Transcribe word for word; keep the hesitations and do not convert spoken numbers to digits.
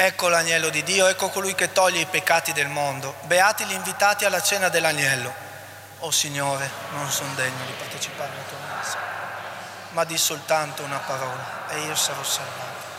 Ecco l'agnello di Dio, ecco colui che toglie i peccati del mondo. Beati gli invitati alla cena dell'agnello. O Signore, non sono degno di partecipare alla tua messa, ma di soltanto una parola e io sarò salvato.